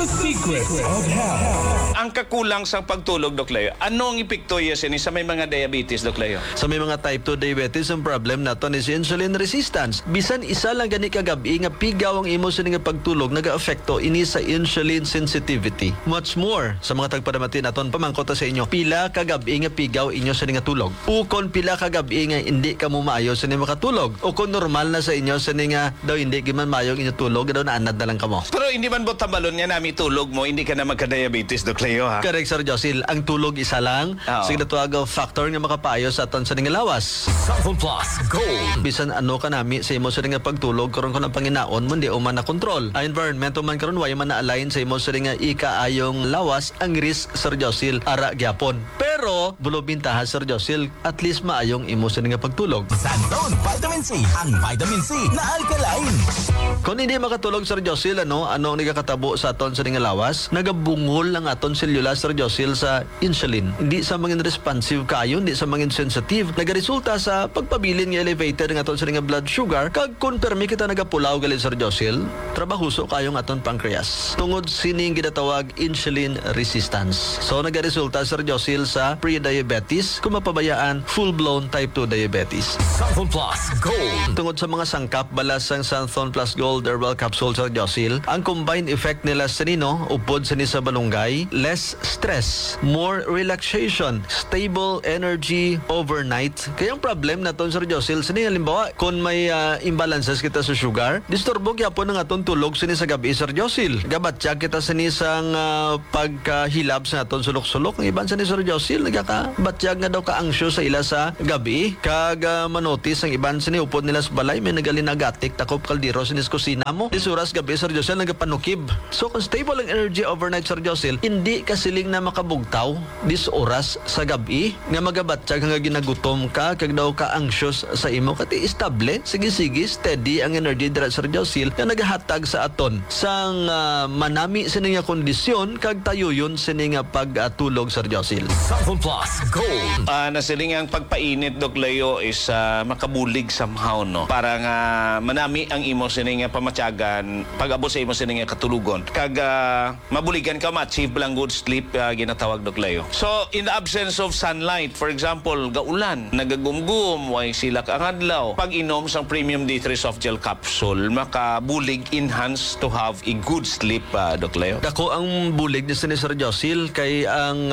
The secret of health. Ang kakulang sa pagtulog, Dok Leo, ano ang epekto yan sa may mga diabetes, Dok Leo? Sa may mga type 2 diabetes, ang problem nato is insulin resistance. Bisan isa lang gani kagabi nga pigaw ang imo sa nga pagtulog, nag-aapekto ini sa insulin sensitivity. Much more sa mga tagpadamati naton pamangkot sa inyo. Pila kagabi nga pigaw inyo sa nga tulog. Ukon pila kagabi nga hindi ka mo maayo sa nga makatulog. O kung normal na sa inyo sa nga daw hindi giman maayo inyo tulog, daw naanad na lang kamo. Pero hindi man ba tabalon nga nami tulog mo, hindi ka na magka-diabetes, Dok Leo, ha? Correct, Sir Josil. Ang tulog isa lang. Oo. Sige na tuwag factor nga makapayo sa aton sa nga lawas. Southern Plus Gold. Bisan ano ka nami sa imo sa nga pagtulog karon ko ng panginaon mo di man na control. Ang environment man karon way man na align sa imo sa nga ikaayong lawas ang risk, Sir Josil, ara gyapon. Pero bulo bintahan, Sir Josil, at least maayong imo sa nga pagtulog. Sandon Vitamin C. Ang Vitamin C na alkaline. Kung hindi makatulog, Sir Josil, ano ang nagakatabo sa aton sa nga lawas? Nagabungol ang aton selula, Sir Josil, sa insulin. Hindi sa mga responsive kayo, hindi sa mga sensitive. Nagaresulta sa pagpabilin nga elevated ng aton sa nga blood sugar. Kag kung permi kita nagapulaw gali, Sir Josil, trabahuso kayong aton pancreas. Tungod sining ginatawag insulin resistance. So nagaresulta, Sir Josil, sa pre-diabetes, kung mapabayaan, full-blown type 2 diabetes. Southern Plus Gold. Tungod sa mga sangkap balas sang Santhon Plus Gold Herbal Capsule, Sir Josil, ang combined effect nila sa nino, upod sa ni sa balunggay, less stress, more relaxation, stable energy overnight. Kaya ang problem na to, Sir Josil, sa ni halimbawa, kung may imbalances kita sa sugar, disturbo gyapon ang aton tulog sa ni sa gabi, Sir Josil. Gabatya kita sa ni sang pagkahilab sa aton sulok-sulok. Ang iban sa ni Sir Josil, nagakabatyag nga daw ka-anxious sa ila sa gabi. Kag manotis ang iban sa ni upod nila sa balay, may nagalinagatik takop kaldero sa ni sa kusina mo. Isuras gabi, Sir Josil, nagapanukib. So kung stable ang energy overnight, Sir Josil, hindi ka siling na makabugtaw dis oras sa gabi nga magabatsyag nga ginagutom ka kag daw ka anxious sa imo kati estable, sige steady ang energy dira, Sir Josil, nga nagahatag sa aton sang manami sa nga kondisyon kag tayuyon sa nga pagtulog, Sir Josil. Southern Plus Gold. Nasiling ang pagpainit, Dok Leo, is makabulig somehow, no? Para nga manami ang imo sining nga pamatyagan pag-abot sa imo sining nga katulugon. Kag mabuligan ka, ma-achieve lang good sleep, ginatawag, Dok Leo. So, in the absence of sunlight, for example, gaulan, nagagumgum, way silak ang adlaw, pag-inom sang Premium D3 Soft Gel Capsule, makabulig enhance to have a good sleep, Dok Leo. Dako ang bulig ni Sir Josil kay ang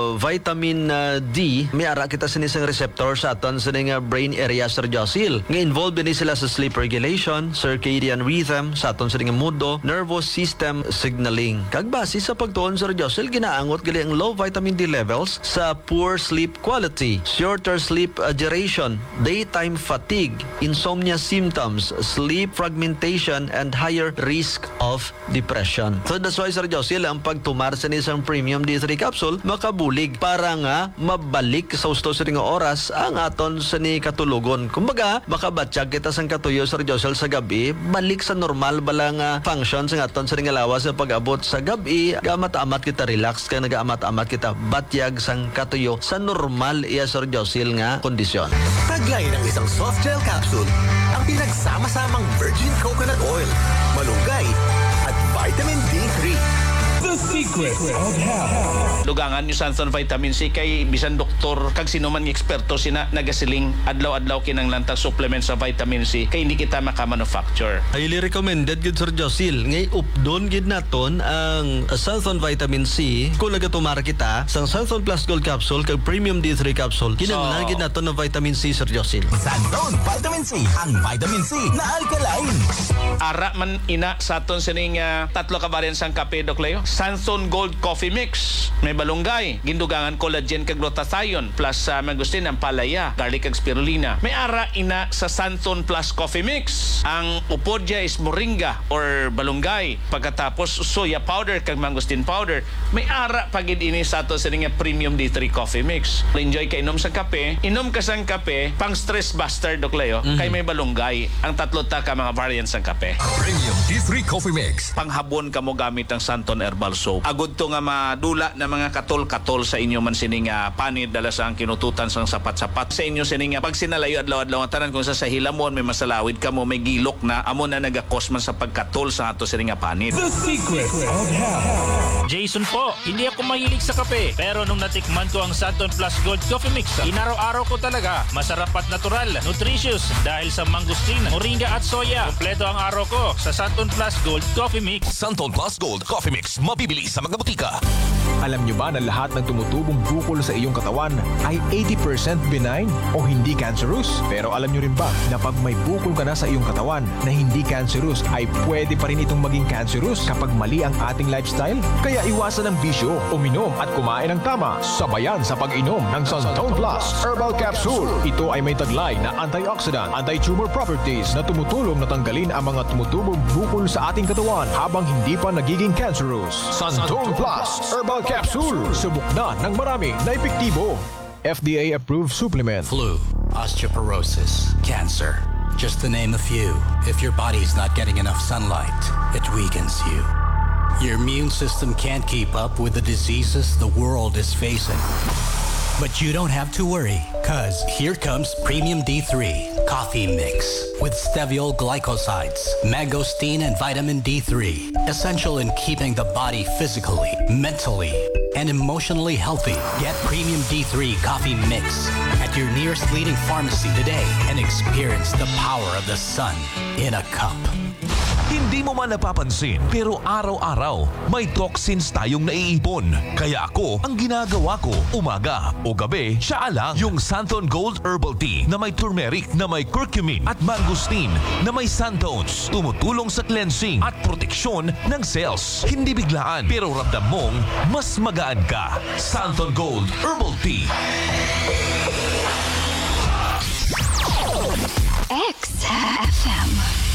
vitamin D may ara kita sinisang receptor sa aton sa nga brain area, Sir Josil. Nga involved din sila sa sleep regulation, circadian rhythm, sa aton sa nga mood, nervous system signaling. Kag base sa pagtuon, Sir Josil, ginaangot gali ang low vitamin D levels sa poor sleep quality, shorter sleep duration, daytime fatigue, insomnia symptoms, sleep fragmentation, and higher risk of depression. So that's why, Sir Josil, ang pagtumar sa isang Premium D3 capsule makabulig para nga mabalik sa usto sa nga oras ang aton sa ni katulugon. Kumbaga, makabatsyag kita sang katuyo, Sir Josil, sa gabi, balik sa normal balang function sa aton sa nga lawas sa pag-abot sa gabi, gamat-amat kita relax ka, nagaamat-amat kita batyag sang katuyo sa normal iya, Sir Josil, nga kondisyon. Taglay ng isang soft gel capsule ang pinagsama-samang virgin coconut oil, malunggay at vitamin D3. The secret of health. Lugangan yung Santhon Vitamin C kay bisan doktor kag sino man nga eksperto sina nagasiling adlaw-adlaw kinang lantang supplement sa vitamin C kay hindi kita maka-manufacture. Highly recommended gid, Sir Josil. Ngay updon gid naton ang Santhon Vitamin C kung nagatumara kita sang Santhon Plus Gold Capsule kag Premium D3 Capsule. Kinahanglan gid naton ng vitamin C, Sir Josil. Sandon Vitamin C. Ang Vitamin C na alkaline. Ara man ina sa aton sining tatlo ka variant sang kape, Dok Leo. Santhon Gold Coffee Mix, may balunggay, gindugangan collagen kag glutathione plus mangustin ang palaya, garlic kag spirulina. May ara ina sa Santhon Plus Coffee Mix. Ang upod dia is moringa or balunggay, pagkatapos soya powder kag mangustin powder. May ara pagid ini sa ato sa nga Premium D3 Coffee Mix. Enjoy ka inom sa kape, inom ka sang kape pang stress buster, Dok Leo, kay may balunggay. Ang tatlo ta ka mga variants ng kape. Premium D3 Coffee Mix. Panghabon ka mo gamit ang Santhon Herbal Soap. Agod tungod to nga madula na mga katol-katol sa inyo man sining panid dala sa ang kinututan sang sapat-sapat sa inyo sining pag sinalayo adlaw-adlaw ang tanan kung sa hilamon may masalawid ka mo may gilok na amo na nagakos man sa pagkatol sa ato sining panid. The secret of health. Jason po, hindi ako mahilig sa kape. Pero nung natikman ko ang Santon Plus Gold Coffee Mix, inaraw-araw ko talaga. Masarap at natural, nutritious dahil sa mangosteen, moringa at soya. Kompleto ang araw ko sa Santon Plus Gold Coffee Mix. Santon Plus Gold Coffee Mix, mabibili sa mga butika. Alam nyo ba na lahat ng tumutubong bukol sa iyong katawan ay 80% benign o hindi cancerous? Pero alam nyo rin ba na pag may bukol ka na sa iyong katawan na hindi cancerous ay pwede pa rin itong maging cancerous kapag mali ang ating lifestyle? Kaya iwasan ang bisyo, uminom at kumain ng tama, sabayan sa pag-inom ng Santon Plus Herbal Capsule. Ito ay may taglay na antioxidant, anti-tumor properties na tumutulong na tanggalin ang mga tumutubong bukol sa ating katawan habang hindi pa nagiging cancerous. Santon Plus Herbal Capsule. Subok na ng marami na epektibo. FDA-approved supplement. Flu, osteoporosis, cancer. Just to name a few. If your body's not getting enough sunlight, it weakens you. Your immune system can't keep up with the diseases the world is facing. But you don't have to worry, cause here comes Premium D3 Coffee Mix with steviol glycosides, mangosteen, and vitamin D3. Essential in keeping the body physically, mentally, and emotionally healthy. Get Premium D3 Coffee Mix at your nearest leading pharmacy today and experience the power of the sun in a cup. Hindi mo man napapansin, pero araw-araw may toxins tayong naiipon. Kaya ako, ang ginagawa ko, umaga o gabi, siya lang yung Santon Gold Herbal Tea na may turmeric, na may curcumin at mangosteen, na may santones. Tumutulong sa cleansing at proteksyon ng cells. Hindi biglaan, pero ramdam mong mas magaan ka. Santon Gold Herbal Tea. XFM.